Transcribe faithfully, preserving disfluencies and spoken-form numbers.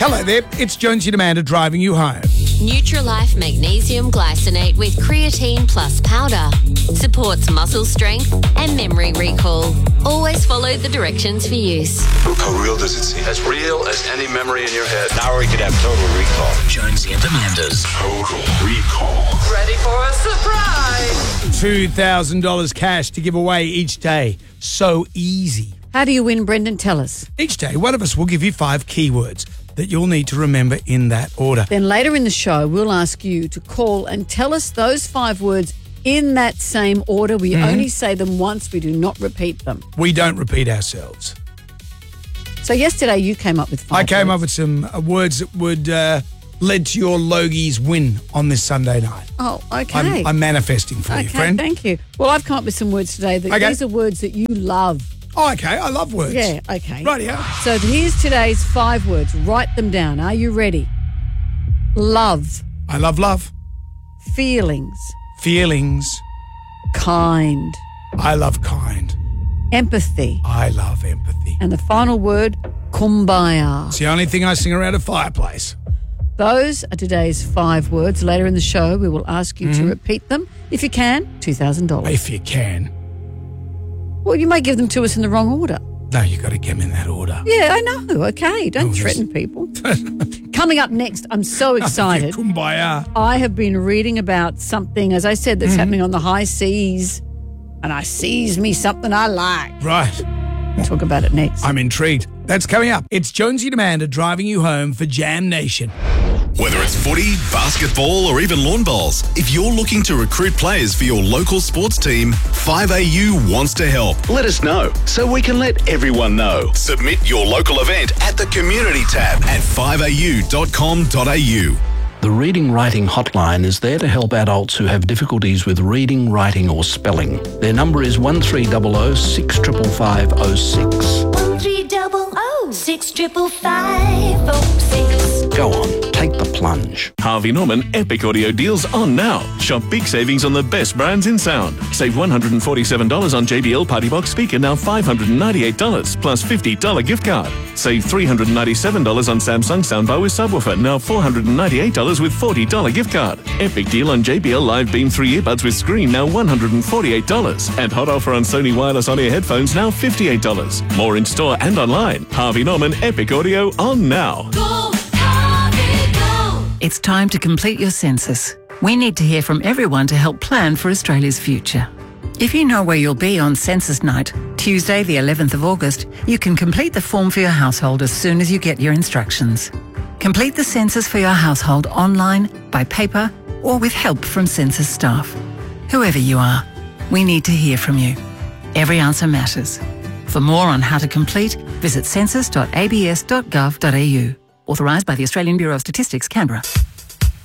Hello there, it's Jonesy and Amanda driving you home. Nutrilife Magnesium Glycinate with creatine plus powder supports muscle strength and memory recall. Always follow the directions for use. How real does it seem? As real as any memory in your head. Now we could have total recall. Jonesy and Amanda's Total Recall. Ready for a surprise? two thousand dollars cash to give away each day. So easy. How do you win, Brendan? Tell us. Each day, one of us will give you five keywords that you'll need to remember in that order. Then later in the show, we'll ask you to call and tell us those five words in that same order. We Mm-hmm. only say them once. We do not repeat them. We don't repeat ourselves. So yesterday you came up with five I came words. up with some uh, words that would uh, lead to your Logies win on this Sunday night. Oh, okay. I'm, I'm manifesting for okay, you, friend. thank you. Well, I've come up with some words today. That Okay. These are words that you love. Oh, okay. I love words. Yeah, okay. Rightio. So here's today's five words. Write them down. Are you ready? Love, I love love. feelings, Feelings. kind, I love kind. empathy, I love empathy. and the final word, kumbaya. It's the only thing I sing around a fireplace. Those are today's five words. Later in the show, we will ask you Mm-hmm. to repeat them. If you can, two thousand dollars. If you can. Well, you may give them to us in the wrong order. No, you got to get them in that order. Yeah, I know. Okay, don't Oh, threaten people. Coming up next, I'm so excited. Kumbaya. I have been reading about something, as I said, that's Mm-hmm. happening on the high seas. And I sees me something I like. Right. We'll talk about it next. I'm intrigued. That's coming up. It's Jonesy and Amanda driving you home for Jam Nation. Whether it's footy, basketball, or even lawn bowls, if you're looking to recruit players for your local sports team, five A U wants to help. Let us know so we can let everyone know. Submit your local event at the Community tab at five a u dot com dot a u. The Reading Writing Hotline is there to help adults who have difficulties with reading, writing or spelling. Their number is one three zero zero six five five five zero six. One three double oh six triple five oh six. Go on, take the plunge. Harvey Norman Epic Audio deals on now. Shop big savings on the best brands in sound. Save one hundred forty-seven dollars on J B L Party Box speaker, now five hundred ninety-eight dollars plus fifty dollars gift card. Save three hundred ninety-seven dollars on Samsung soundbar with subwoofer, now four hundred ninety-eight dollars with forty dollars gift card. Epic deal on J B L Live Beam three earbuds with screen, now one hundred forty-eight dollars. And hot offer on Sony wireless on-ear headphones, now fifty-eight dollars. More in store and online. Harvey Norman Epic Audio on now. Go, Harvey, go! It's time to complete your census. We need to hear from everyone to help plan for Australia's future. If you know where you'll be on census night, Tuesday the eleventh of August, you can complete the form for your household as soon as you get your instructions. Complete the census for your household online, by paper, or with help from census staff. Whoever you are, we need to hear from you. Every answer matters. For more on how to complete, visit census dot a b s dot gov dot a u. Authorised by the Australian Bureau of Statistics, Canberra.